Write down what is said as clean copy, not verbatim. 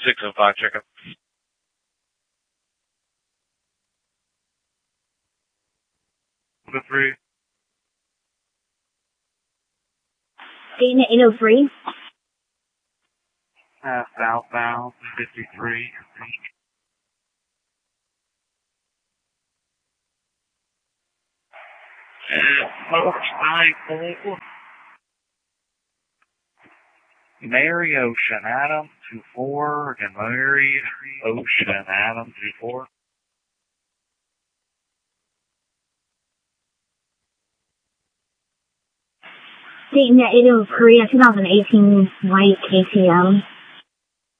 605, check up. The 3. Dana 803. Southbound 53. Mary Ocean, Adam 24, and Mary Ocean, Adam 24. Dayton 803, a 2018 white KTM.